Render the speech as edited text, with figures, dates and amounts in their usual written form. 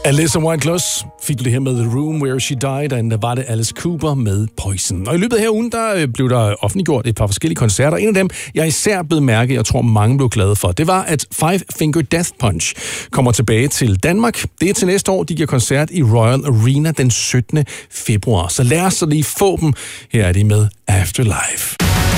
Alyssa White fik du det her med The Room Where She Died, og der var det Alice Cooper med Poison. Og i løbet af her ugen, der blev der offentliggjort et par forskellige koncerter. En af dem, jeg især blev mærke, jeg tror mange blev glade for, det var, at Five Finger Death Punch kommer tilbage til Danmark. Det er til næste år, de giver koncert i Royal Arena den 17. februar. Så lad os så lige få dem. Her er de med Afterlife.